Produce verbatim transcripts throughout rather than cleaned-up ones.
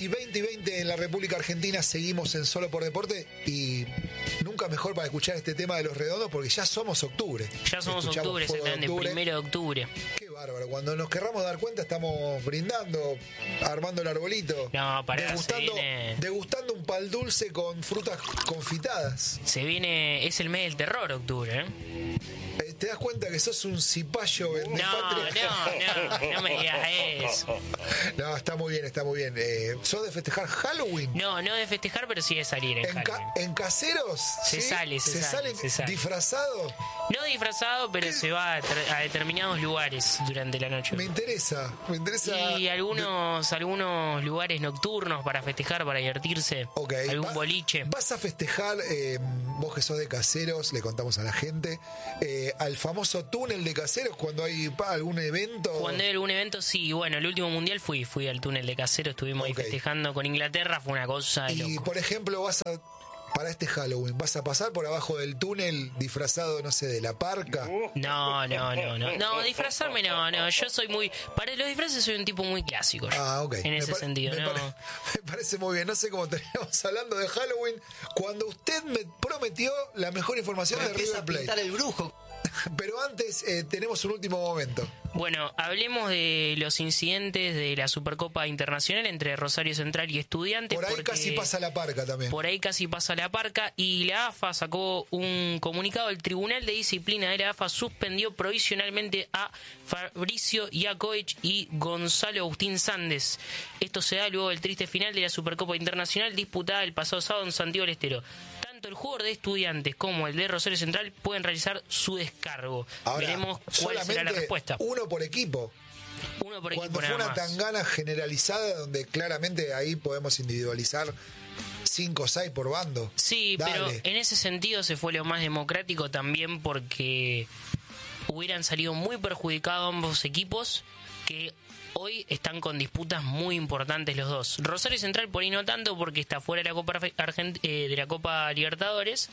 casi veinte y veinte en la República Argentina, seguimos en Solo por Deporte y nunca mejor para escuchar este tema de Los Redondos porque ya somos octubre. Ya somos Escuchamos octubre, Fuego de exactamente, Octubre. primero de octubre. Qué bárbaro, cuando nos querramos dar cuenta estamos brindando, armando el arbolito, No, pará, degustando, se viene- degustando un pal dulce con frutas confitadas. Se viene, es el mes del terror, octubre, ¿eh? Eh, ¿Te das cuenta que sos un cipayo No, vendepatria? no, no, no me digas eso. No, está muy bien, está muy bien. Eh, ¿Sos de festejar Halloween? No, no de festejar, pero sí de salir en ¿En, ca- Halloween. en caseros? Se ¿sí? sale, se sale, salen se sale. disfrazados? No disfrazado, pero se va a, ter- a determinados lugares durante la noche. Me interesa, me interesa. Y algunos, algunos lugares nocturnos para festejar, para divertirse. Ok, Algún va- boliche. Vas a festejar, eh, vos que sos de Caseros, le contamos a la gente, eh, al famoso túnel de Caseros cuando hay pa, algún evento. Cuando hay algún evento, sí. Bueno, el último mundial fui, fui al túnel de Casero, estuvimos Ok. ahí festejando con Inglaterra, fue una cosa de Y loco. por ejemplo, vas a, para este Halloween, vas a pasar por abajo del túnel disfrazado, no sé, de la parca. No, no, no, no. No, disfrazarme no, no. Yo soy muy. Para los disfraces soy un tipo muy clásico. yo, Ah, ok. En Me ese pare- sentido, me, ¿no? pare- me parece muy bien. No sé cómo teníamos hablando de Halloween cuando usted me prometió la mejor información de Empieza River a Plate. pintar el brujo. Pero antes eh, tenemos un último momento. Bueno, hablemos de los incidentes de la Supercopa Internacional entre Rosario Central y Estudiantes. Por ahí porque casi pasa la parca también. Por ahí casi pasa la parca y la A F A sacó un comunicado. El Tribunal de Disciplina de la A F A suspendió provisionalmente a Fabricio Iacoich y Gonzalo Agustín Sandes. Esto se da luego del triste final de la Supercopa Internacional disputada el pasado sábado en Santiago del Estero. Tanto el jugador de Estudiantes como el de Rosario Central pueden realizar su descargo. Ahora, Veremos cuál solamente será la respuesta. uno por equipo. Uno por Cuando equipo fue nada una más. tangana generalizada donde claramente ahí podemos individualizar cinco o seis por bando. Sí, Dale. pero en ese sentido se fue lo más democrático también porque hubieran salido muy perjudicados ambos equipos que hoy están con disputas muy importantes los dos. Rosario Central por ahí no tanto porque está fuera de la Copa Argent- eh, de la Copa Libertadores,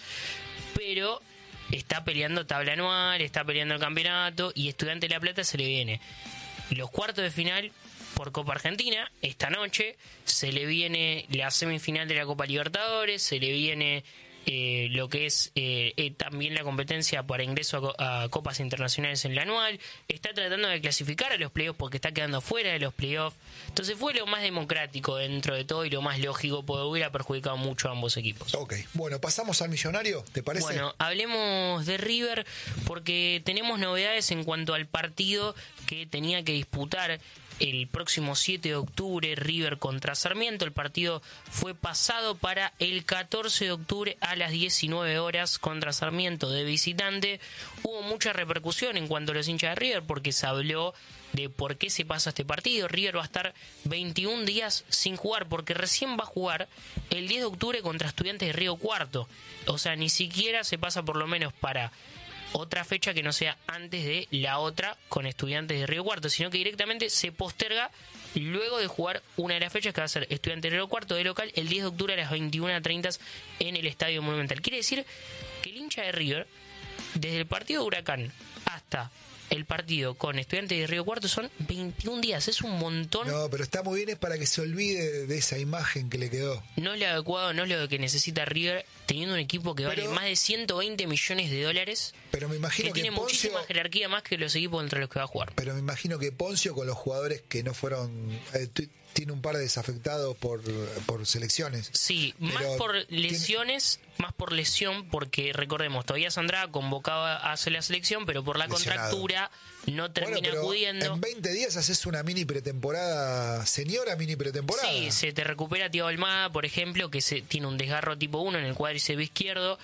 pero está peleando tabla anual, está peleando el campeonato y Estudiante de La Plata se le viene los cuartos de final por Copa Argentina. Esta noche se le viene la semifinal de la Copa Libertadores, se le viene eh, lo que es eh, eh, también la competencia para ingreso a, co- a Copas Internacionales en la anual. Está tratando de clasificar a los playoffs porque está quedando fuera de los playoffs. Entonces fue lo más democrático dentro de todo y lo más lógico, porque hubiera perjudicado mucho a ambos equipos. Ok, bueno, pasamos al Millonario, ¿te parece? Bueno, hablemos de River porque tenemos novedades en cuanto al partido que tenía que disputar el próximo siete de octubre River contra Sarmiento. El partido fue pasado para el catorce de octubre a las diecinueve horas contra Sarmiento de visitante. Hubo mucha repercusión en cuanto a los hinchas de River porque se habló de por qué se pasa este partido. River va a estar veintiún días sin jugar porque recién va a jugar el diez de octubre contra Estudiantes de Río Cuarto. O sea, ni siquiera se pasa por lo menos para otra fecha que no sea antes de la otra con Estudiantes de Río Cuarto, sino que directamente se posterga luego de jugar una de las fechas que va a ser Estudiantes de Río Cuarto de local el diez de octubre a las veintiuna treinta en el Estadio Monumental. Quiere decir que el hincha de River, desde el partido de Huracán hasta el partido con Estudiantes de Río Cuarto, son veintiún días, es un montón. No, pero está muy bien, es para que se olvide de esa imagen que le quedó. No es lo adecuado, no es lo que necesita River, teniendo un equipo que Pero- vale más de ciento veinte millones de dólares, Pero me imagino que que, tiene Poncio, muchísima jerarquía más que los equipos entre los que va a jugar. pero me imagino que Poncio con los jugadores que no fueron, eh, tu- tiene un par de desafectados por, por selecciones. Sí, Pero más por tiene- lesiones, más por lesión, porque recordemos, todavía Andrada convocado a hacer la selección, pero por la Lesionado. contractura no termina Bueno, pero acudiendo. en veinte días haces una mini pretemporada, señora mini pretemporada. Sí, se te recupera Thiago Almada, por ejemplo, que se, tiene un desgarro tipo uno en el cuádriceps izquierdo.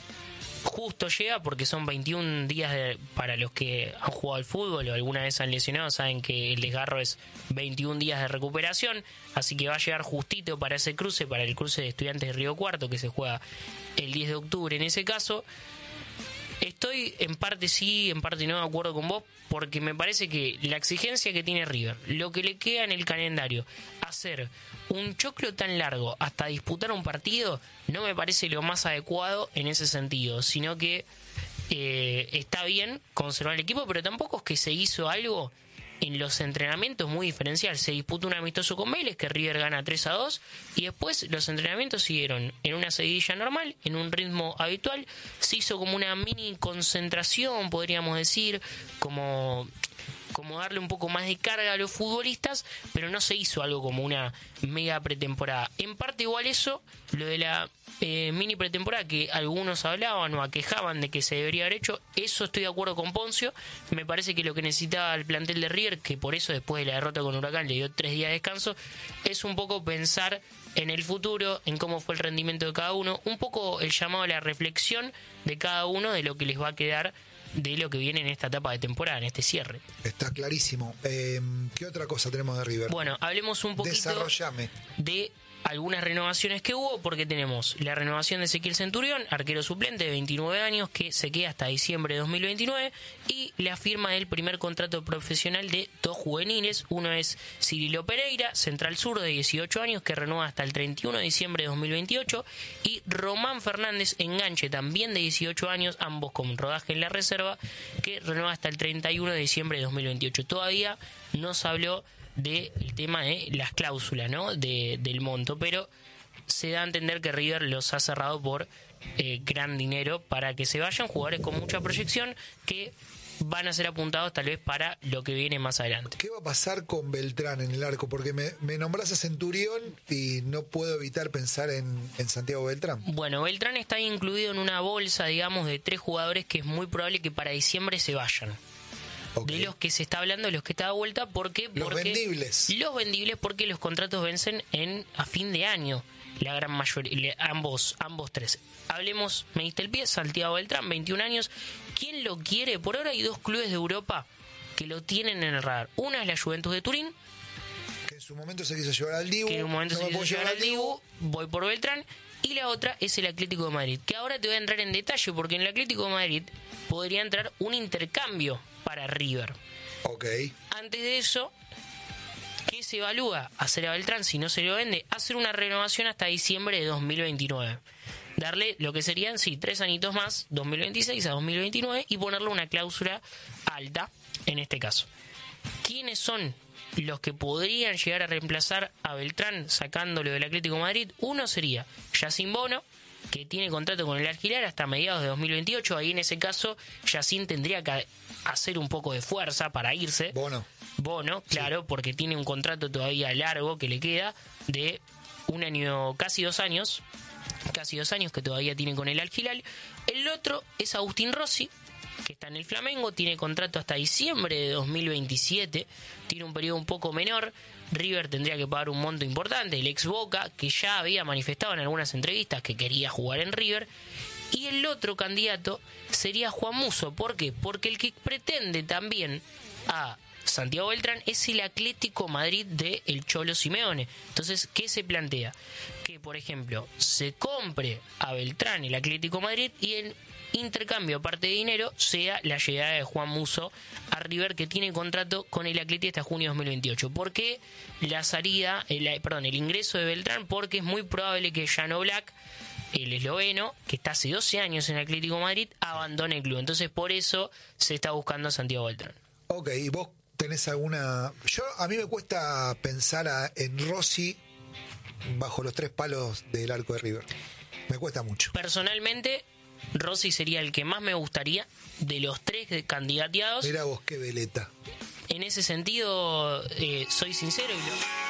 Justo llega porque son veintiún días de- para los que han jugado al fútbol o alguna vez han lesionado, saben que el desgarro es veintiún días de recuperación, así que va a llegar justito para ese cruce, para el cruce de Estudiantes de Río Cuarto que se juega el diez de octubre en ese caso. Estoy en parte sí, en parte no de acuerdo con vos, porque me parece que la exigencia que tiene River, lo que le queda en el calendario, hacer un choclo tan largo hasta disputar un partido, no me parece lo más adecuado en ese sentido, sino que eh, está bien conservar el equipo, pero tampoco es que se hizo algo en los entrenamientos muy diferencial. Se disputó un amistoso con Vélez, que River gana tres a dos, y después los entrenamientos siguieron en una seguidilla normal, en un ritmo habitual. Se hizo como una mini concentración, podríamos decir, como... como darle un poco más de carga a los futbolistas, pero no se hizo algo como una mega pretemporada. En parte igual eso, lo de la eh, mini pretemporada que algunos hablaban o aquejaban de que se debería haber hecho, eso estoy de acuerdo con Poncio. Me parece que lo que necesitaba el plantel de River, que por eso después de la derrota con Huracán le dio tres días de descanso, es un poco pensar en el futuro, en cómo fue el rendimiento de cada uno, un poco el llamado a la reflexión de cada uno de lo que les va a quedar de lo que viene en esta etapa de temporada, en este cierre. Está clarísimo. Eh, ¿Qué otra cosa tenemos de River? Bueno, hablemos un poquito Desarrollame. de algunas renovaciones que hubo, porque tenemos la renovación de Ezequiel Centurión, arquero suplente de veintinueve años, que se queda hasta diciembre de dos mil veintinueve, y la firma del primer contrato profesional de dos juveniles. Uno es Cirilo Pereira, central zurdo de dieciocho años, que renueva hasta el treinta y uno de diciembre de dos mil veintiocho, y Román Fernández, enganche, también de dieciocho años, ambos con rodaje en la reserva, que renueva hasta el treinta y uno de diciembre de dos mil veintiocho. Todavía no se habló del tema de las cláusulas, ¿no? De, del monto, pero se da a entender que River los ha cerrado por eh, gran dinero para que se vayan jugadores con mucha proyección que van a ser apuntados tal vez para lo que viene más adelante. ¿Qué va a pasar con Beltrán en el arco? Porque me, me nombrás a Centurión y no puedo evitar pensar en, en Santiago Beltrán. Bueno, Beltrán está incluido en una bolsa, digamos, de tres jugadores que es muy probable que para diciembre se vayan. Okay. De los que se está hablando, de los que está de vuelta, porque los porque vendibles. Los vendibles porque los contratos vencen en a fin de año, la gran mayoría, ambos, ambos tres. Hablemos, me diste el pie, Santiago Beltrán, veintiún años. ¿Quién lo quiere? Por ahora hay dos clubes de Europa que lo tienen en el radar. Una es la Juventus de Turín, que en su momento se quiso llevar al Dibu. Que en un momento no se quiso llevar al Dibu, voy por Beltrán. Y la otra es el Atlético de Madrid, que ahora te voy a entrar en detalle, porque en el Atlético de Madrid podría entrar un intercambio para River. Ok. Antes de eso, ¿qué se evalúa? Hacer a Beltrán, si no se lo vende, hacer una renovación hasta diciembre de dos mil veintinueve. Darle lo que serían, sí, tres añitos más, dos mil veintiséis a dos mil veintinueve, y ponerle una cláusula alta, en este caso. ¿Quiénes son los que podrían llegar a reemplazar a Beltrán sacándolo del Atlético de Madrid? Uno sería Yacine Bono, que tiene contrato con el Al-Hilal hasta mediados de dos mil veintiocho. Ahí en ese caso Yacine tendría que hacer un poco de fuerza para irse. Bono. Bono, claro, sí, porque tiene un contrato todavía largo que le queda de un año, casi dos años, casi dos años que todavía tiene con el Al-Hilal. El otro es Agustín Rossi, que está en el Flamengo, tiene contrato hasta diciembre de dos mil veintisiete, tiene un periodo un poco menor. River tendría que pagar un monto importante, el ex Boca, que ya había manifestado en algunas entrevistas que quería jugar en River. Y el otro candidato sería Juan Musso. ¿Por qué? Porque el que pretende también a Santiago Beltrán es el Atlético Madrid de el Cholo Simeone. Entonces, ¿qué se plantea? Que, por ejemplo, se compre a Beltrán el Atlético Madrid y en intercambio, aparte de dinero, sea la llegada de Juan Musso a River, que tiene contrato con el Atleti hasta junio de dos mil veintiocho. ¿Por qué la salida, el, perdón, el ingreso de Beltrán? Porque es muy probable que Jan Oblak, el esloveno, que está hace doce años en el Atlético de Madrid, abandone el club. Entonces, por eso se está buscando a Santiago Beltrán. Ok, ¿y vos tenés alguna...? Yo, a mí me cuesta pensar a, en Rossi bajo los tres palos del arco de River. Me cuesta mucho. Personalmente, Rossi sería el que más me gustaría de los tres candidateados. Mirá vos, qué veleta. En ese sentido, eh, soy sincero y lo...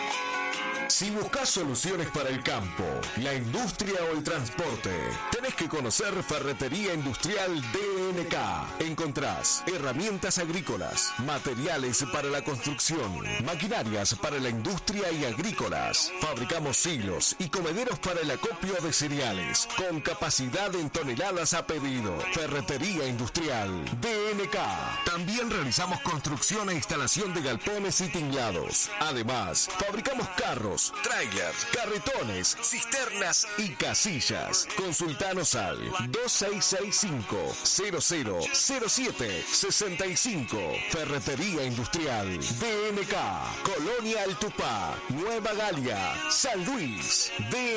Si buscas soluciones para el campo, la industria o el transporte, tenés que conocer Ferretería Industrial D N K. Encontrás herramientas agrícolas, materiales para la construcción, maquinarias para la industria y agrícolas. Fabricamos silos y comederos para el acopio de cereales, con capacidad en toneladas a pedido. Ferretería Industrial D N K. También realizamos construcción e instalación de galpones y tinglados. Además, fabricamos carros, trailers, carretones, cisternas y casillas. Consultanos al dos seis seis cinco, cero cero cero siete seis cinco. Ferretería Industrial D N K. Colonia El Tupá, Nueva Galia, San Luis. D